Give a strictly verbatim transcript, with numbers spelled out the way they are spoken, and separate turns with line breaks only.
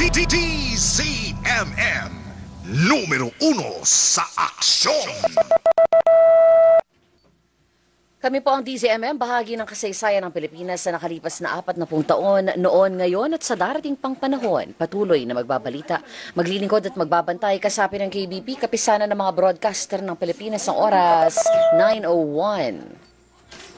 D Z M M, numero uno sa aksyon.
Kami po ang D Z M M, bahagi ng kasaysayan ng Pilipinas sa nakalipas na apat na pung taon, noon, ngayon at sa darating pang panahon. Patuloy na magbabalita, maglilingkod at magbabantay kasapi ng K B P, kapisanan ng mga broadcaster ng Pilipinas ng oras nine oh one.